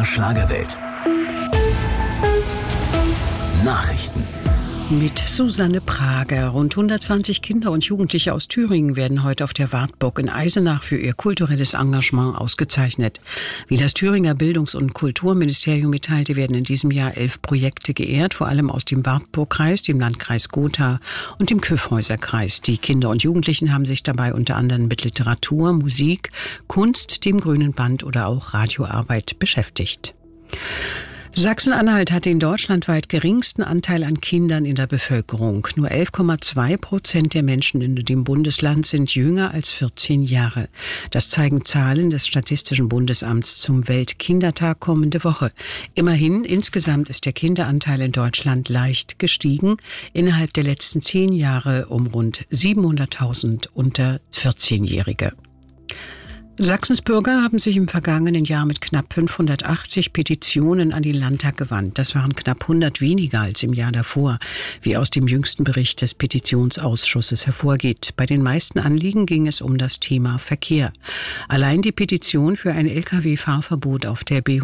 Schlagerwelt. Nachrichten. Mit Susanne Prager. Rund 120 Kinder und Jugendliche aus Thüringen werden heute auf der Wartburg in Eisenach für ihr kulturelles Engagement ausgezeichnet. Wie das Thüringer Bildungs- und Kulturministerium mitteilte, werden in diesem Jahr 11 Projekte geehrt, vor allem aus dem Wartburgkreis, dem Landkreis Gotha und dem Kyffhäuserkreis. Die Kinder und Jugendlichen haben sich dabei unter anderem mit Literatur, Musik, Kunst, dem Grünen Band oder auch Radioarbeit beschäftigt. Sachsen-Anhalt hat den deutschlandweit geringsten Anteil an Kindern in der Bevölkerung. Nur 11,2% der Menschen in dem Bundesland sind jünger als 14 Jahre. Das zeigen Zahlen des Statistischen Bundesamts zum Weltkindertag kommende Woche. Immerhin, insgesamt ist der Kinderanteil in Deutschland leicht gestiegen. Innerhalb der letzten 10 Jahre um rund 700.000 unter 14-Jährige. Sachsens Bürger haben sich im vergangenen Jahr mit knapp 580 Petitionen an den Landtag gewandt. Das waren knapp 100 weniger als im Jahr davor, wie aus dem jüngsten Bericht des Petitionsausschusses hervorgeht. Bei den meisten Anliegen ging es um das Thema Verkehr. Allein die Petition für ein Lkw-Fahrverbot auf der B